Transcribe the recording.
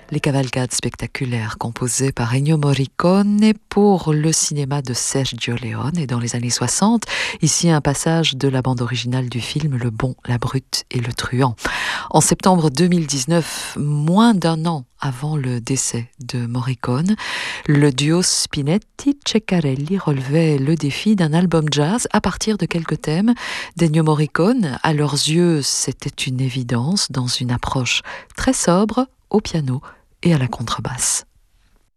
Les cavalcades spectaculaires composées par Ennio Morricone pour le cinéma de Sergio Leone dans les années 60. Ici un passage de la bande originale du film Le Bon, la Brute et le Truand. En septembre 2019, moins d'un an avant le décès de Morricone, le duo Spinetti-Ceccarelli relevait le défi d'un album jazz à partir de quelques thèmes d'Ennio Morricone. À leurs yeux, c'était une évidence dans une approche très sobre au piano et à la contrebasse.